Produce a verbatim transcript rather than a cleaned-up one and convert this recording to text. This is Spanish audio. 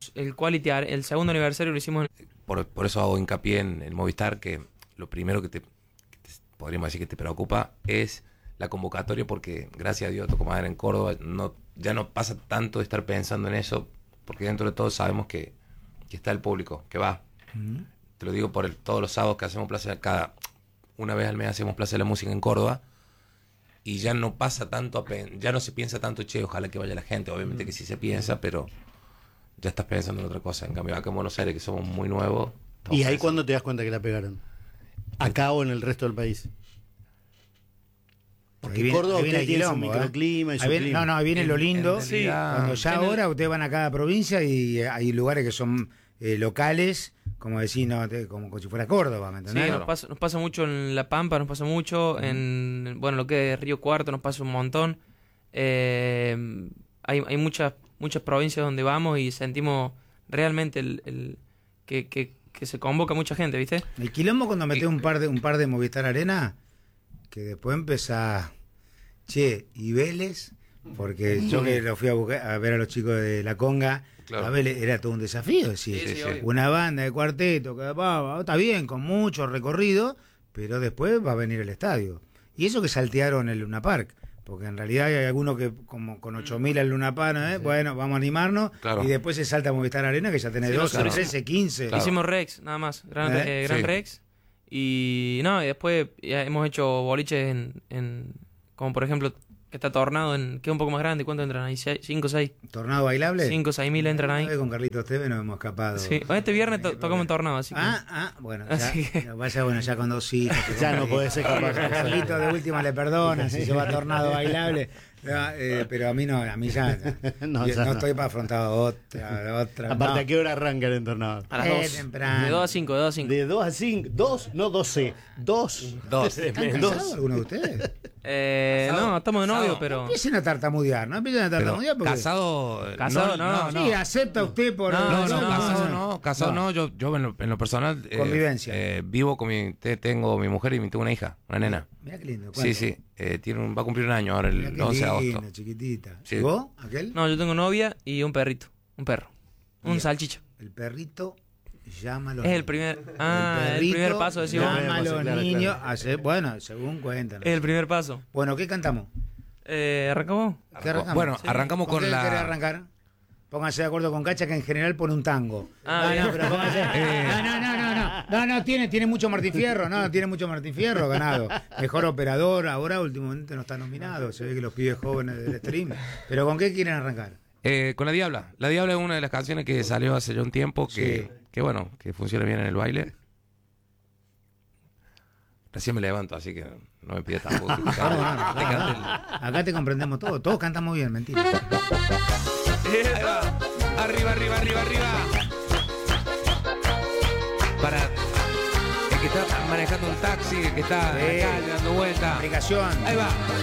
El Quality, el segundo aniversario lo hicimos. Por, por eso hago hincapié en el Movistar, que lo primero que te, que te podríamos decir que te preocupa es la convocatoria, porque gracias a Dios toco madera en Córdoba, no, ya no pasa tanto de estar pensando en eso, porque dentro de todo sabemos que, que está el público, que va. Uh-huh. Te lo digo por el, todos los sábados que hacemos Plaza, cada una vez al mes hacemos Plaza de la Música en Córdoba, y ya no pasa tanto, a, ya no se piensa tanto, che, ojalá que vaya la gente, obviamente uh-huh. que sí se piensa, pero ya estás pensando en otra cosa. En cambio acá en Buenos Aires, que somos muy nuevos. ¿Y ahí cuándo te das cuenta que la pegaron? ¿Acá o en el resto del país? Porque viene, Córdoba usted tiene su microclima y su viene, clima. No, no, ahí viene en, lo lindo. Sí, cuando ya ahora el... ustedes van a cada provincia y hay lugares que son eh, locales, como decir, no, te, como, como si fuera Córdoba, ¿me entendés? Sí, nos pasa, nos pasa mucho en La Pampa, nos pasa mucho, uh-huh. en bueno, lo que es Río Cuarto nos pasa un montón. Eh, hay hay muchas muchas provincias donde vamos y sentimos realmente el, el que, que, que se convoca mucha gente, ¿viste? El quilombo cuando metés un par de un par de Movistar Arena, que después empezás, che, y Vélez, porque yo que lo fui a, buscar, a ver a los chicos de La Conga, claro. A Vélez era todo un desafío, decir, sí, sí, sí, una banda de cuarteto, que va, está bien, con mucho recorrido, pero después va a venir el estadio. Y eso que saltearon el Luna Park, porque en realidad hay algunos que como con ocho mil al Luna Park, ¿eh? Sí. Bueno, vamos a animarnos, claro. Y después se salta a Movistar Arena, que ya tenés sí, doce, claro. trece, quince. Claro. Hicimos Rex, nada más, Gran, ¿Eh? eh, Gran sí. Rex. Y no, y después ya hemos hecho boliches en, en como por ejemplo que está Tornado, en que es un poco más grande. ¿Cuánto entran ahí? ¿cinco o seis? ¿Tornado bailable? cinco o seis mil entran ahí. Con Carlitos Tevez nos hemos escapado. Sí, este viernes to tocamos en Tornado, así que... Ah, ah, bueno, ya, que... vaya, bueno, ya con dos hijos. Ya no puede ser capaz. Carlitos de última le perdona si se va a Tornado bailable. No, eh, pero a mí no, a mí ya no, yo no, no estoy para afrontar otra, otra. Aparte, no. ¿a qué hora arrancan en Tornado? A las dos. Temprano. De dos a cinco, de dos a cinco. De dos a cinco, dos, no doce, dos. Dos. ¿Están casados alguno de ustedes? Eh, no, estamos de novio, pero... Empiecen a tartamudear, ¿no? Empiecen a tartamudear porque... Casado... Casado, no, no, no. Sí, acepta usted por... No, no, no, no casado no, casado no, no. yo, yo en, lo, en lo personal... Convivencia. Eh, eh, vivo con mi... Te, tengo mi mujer y tengo una hija, una nena. Mira qué lindo. Sí, sí, eh, tiene un, va a cumplir un año ahora, el once de agosto. Linda, chiquitita. Sí. ¿Y vos, aquel? No, yo tengo novia y un perrito, un perro, un Bien. salchicha. El perrito llama a los Es el primer, ah, el, el primer paso, decimos. Llama a los claro, niños, claro. hace, bueno, según cuentan. Es el primer paso. Bueno, ¿qué cantamos? Eh, ¿Arrancamos? ¿Qué arrancamos? Bueno, sí. arrancamos ¿Con con qué la... querés arrancar? Pónganse de acuerdo con Cacha, que en general pone un tango. Ah, no, bien. no, pero pónganse. Eh. No, no, no, no, no. No, no, tiene, tiene mucho Martín Fierro, no, tiene mucho Martín Fierro ganado. Mejor operador, ahora últimamente no está nominado. Se ve que los pibes jóvenes del stream. Pero ¿con qué quieren arrancar? Eh, con La Diabla. La Diabla es una de las canciones que salió hace ya un tiempo, que, Sí. que bueno, que funciona bien en el baile. Recién me levanto, así que no me pides tampoco. No, no, no, no. Acá te comprendemos todo, todos cantamos bien, mentira. Ahí va. Arriba, arriba, arriba, arriba. Para el que está manejando un taxi, el que está en la calle dando vueltas. Aplicación. Ahí va.